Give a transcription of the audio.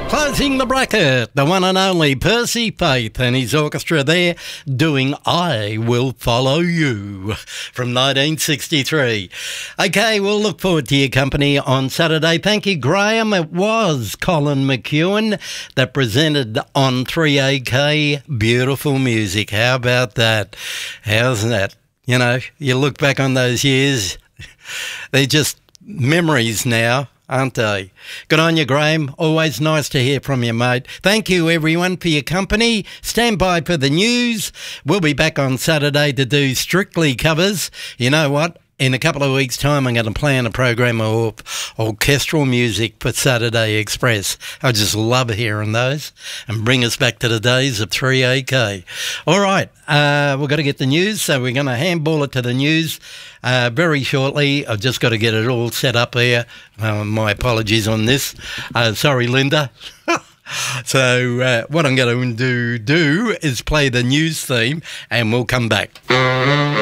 Closing the bracket, the one and only Percy Faith and his orchestra there doing I Will Follow You from 1963. Okay, we'll look forward to your company on Saturday. Thank you, Graham. It was Colin McEwen that presented on 3AK. Beautiful music. How about that? How's that? You know, you look back on those years, they're just memories now, aren't they? Good on you, Graham. Always nice to hear from you, mate. Thank you, everyone, for your company. Stand by for the news. We'll be back on Saturday to do Strictly covers. You know what? In a couple of weeks' time, I'm going to plan a program of orchestral music for Saturday Express. I just love hearing those and bring us back to the days of 3AK. All right, we've got to get the news, so we're going to handball it to the news very shortly. I've just got to get it all set up here. My apologies on this. Sorry, Linda. So what I'm going to do is play the news theme and we'll come back.